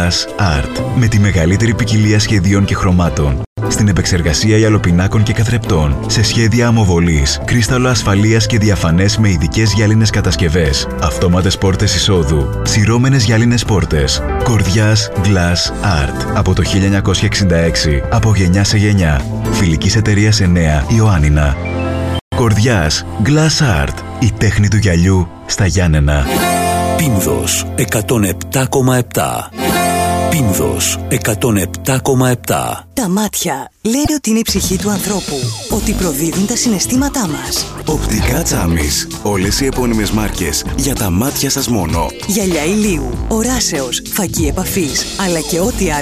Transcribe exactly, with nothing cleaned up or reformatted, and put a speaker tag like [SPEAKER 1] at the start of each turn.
[SPEAKER 1] Glass Art. Με τη μεγαλύτερη ποικιλία σχεδίων και χρωμάτων. Στην επεξεργασία γυαλοπινάκων και καθρεπτών. Σε σχέδια αμοβολής, κρίσταλο ασφαλείας και διαφανές με ειδικές γυάλινες κατασκευές. Αυτόματες πόρτες εισόδου. Σειρώμενες γυάλινες πόρτες. Κορδιάς Glass Art. Από το χίλια εννιακόσια εξήντα έξι. Από γενιά σε γενιά. Φιλικής εταιρείας εννέα Ιωάννινα. Κορδιάς Glass Art. Η τέχνη του γυαλιού στα Γιάννενα.
[SPEAKER 2] Πίνδος εκατόν επτά κόμμα επτά. Πίνδος εκατόν επτά κόμμα επτά.
[SPEAKER 3] Τα μάτια λένε ότι είναι η ψυχή του ανθρώπου, ότι προδίδουν τα συναισθήματά μας.
[SPEAKER 4] Οπτικά Τσάμις. Όλες οι επώνυμες μάρκες για τα μάτια σας μόνο.
[SPEAKER 3] Γυαλιά ηλίου, οράσεως, φακή επαφής, αλλά και ό,τι άλλο